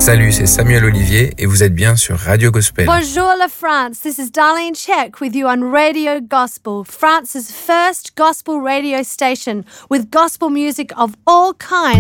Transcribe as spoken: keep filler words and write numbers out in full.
Salut, c'est Samuel Olivier et vous êtes bien sur Radio Gospel. Bonjour la France, this is Darlene Check with you on Radio Gospel, France's first gospel radio station with gospel music of all kinds.